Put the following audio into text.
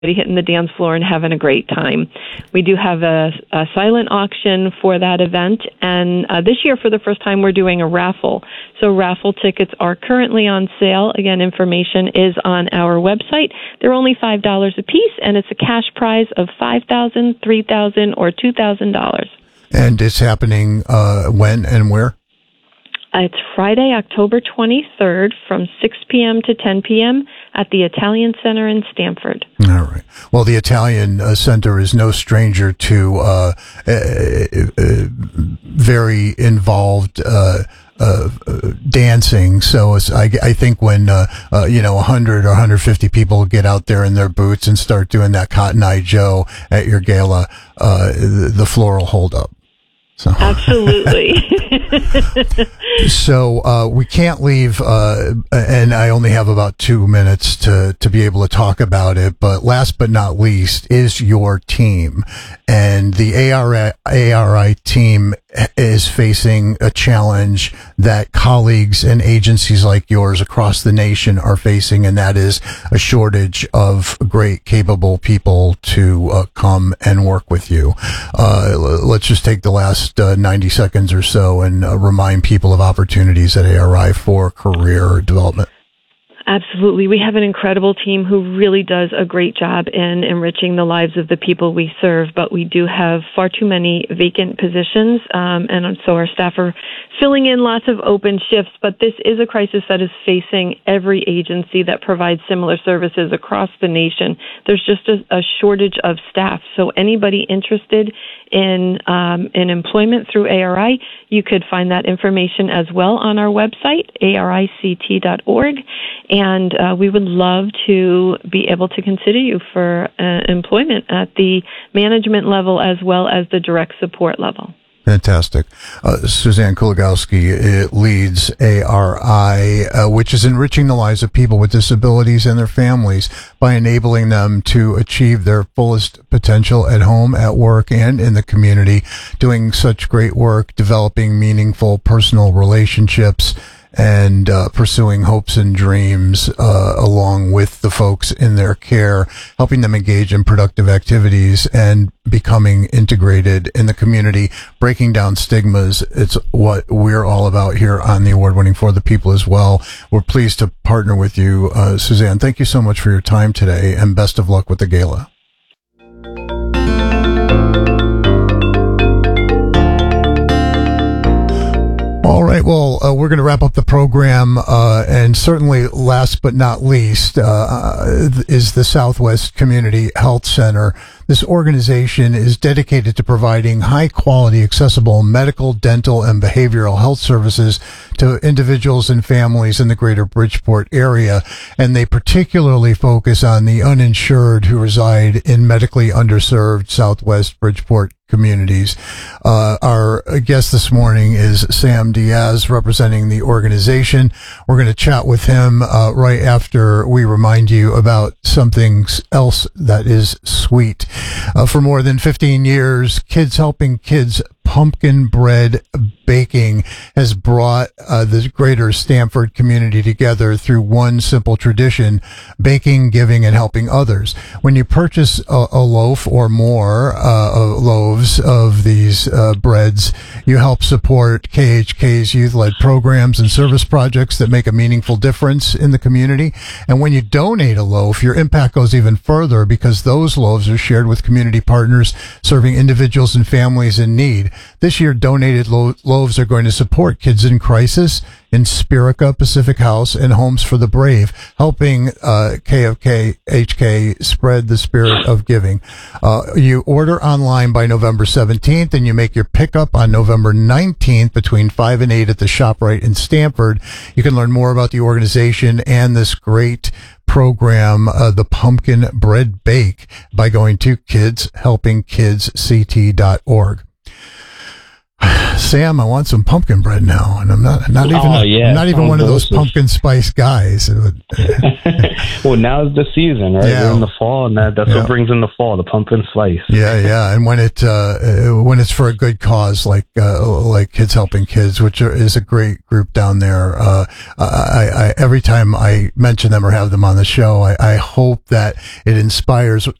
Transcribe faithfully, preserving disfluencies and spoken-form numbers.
hitting the dance floor and having a great time. We do have a, a silent auction for that event, and uh, this year, for the first time, we're doing a raffle. So raffle tickets are currently on sale. Again, information is on our website. They're only five dollars a piece, and it's a cash prize of five thousand dollars, three thousand dollars, or two thousand dollars. And it's happening uh, when and where? Uh, it's Friday, October twenty-third from six p.m. to ten p.m. at the Italian Center in Stamford. All right. Well, the Italian uh, Center is no stranger to uh, uh, uh, very involved uh, uh, dancing. So it's, I, I think when, uh, uh, you know, one hundred or one hundred fifty people get out there in their boots and start doing that Cotton Eye Joe at your gala, uh, the, the floor will hold up. So. Absolutely. So uh, we can't leave, uh, and I only have about two minutes to, to be able to talk about it. But last but not least is your team. And the A R I, A R I team is facing a challenge that colleagues and agencies like yours across the nation are facing, and that is a shortage of great, capable people to uh, come and work with you. Uh, let's just take the last uh, ninety seconds or so and uh, remind people of opportunities at A R I for career development. Absolutely. We have an incredible team who really does a great job in enriching the lives of the people we serve, but we do have far too many vacant positions, um, and so our staff are filling in lots of open shifts, but this is a crisis that is facing every agency that provides similar services across the nation. There's just a, a shortage of staff, so anybody interested in um, in employment through A R I, you could find that information as well on our website, A R I C T dot org, and uh, we would love to be able to consider you for uh, employment at the management level as well as the direct support level. Fantastic. Uh, Suzanne Kuligowski uh, leads A R I, uh, which is enriching the lives of people with disabilities and their families by enabling them to achieve their fullest potential at home, at work, and in the community, doing such great work, developing meaningful personal relationships, and uh, pursuing hopes and dreams uh, along with the folks in their care, helping them engage in productive activities and becoming integrated in the community, breaking down stigmas. It's what we're all about here on the award-winning For the People as well. We're pleased to partner with you, uh, Suzanne. Thank you so much for your time today, and best of luck with the gala. All right. Well, uh, we're going to wrap up the program, uh, and certainly last but not least uh, is the Southwest Community Health Center. This organization is dedicated to providing high-quality, accessible medical, dental, and behavioral health services to individuals and families in the greater Bridgeport area, and they particularly focus on the uninsured who reside in medically underserved Southwest Bridgeport communities. Uh, our guest this morning is Sam Diaz, representing the organization. We're going to chat with him uh, right after we remind you about something else that is sweet. Uh, for more than fifteen years, Kids Helping Kids Pumpkin Bread Baking has brought uh, the greater Stamford community together through one simple tradition: baking, giving, and helping others. When you purchase a, a loaf or more uh, loaves of these uh, breads, you help support K H K's youth-led programs and service projects that make a meaningful difference in the community. And when you donate a loaf, your impact goes even further, because those loaves are shared with community partners serving individuals and families in need. This year, donated lo- loaves are going to support Kids in Crisis, Inspirica, Pacific House, and Homes for the Brave, helping uh, K F K H K spread the spirit of giving. Uh, you order online by November seventeenth, and you make your pickup on November nineteenth between five and eight at the ShopRite in Stamford. You can learn more about the organization and this great program, uh, the Pumpkin Bread Bake, by going to kids helping kids c t dot org. Sam, I want some pumpkin bread now, and I'm not not even Oh, yeah, I'm not even one of those delicious. pumpkin spice guys. Well, now's the season, right? Yeah. We're in the fall, and that, that's Yeah. what brings in the fall, the pumpkin spice. Yeah, yeah, and when it uh, when it's for a good cause, like uh, like Kids Helping Kids, which are, is a great group down there. Uh, I, I every time I mention them or have them on the show, I, I hope that it inspires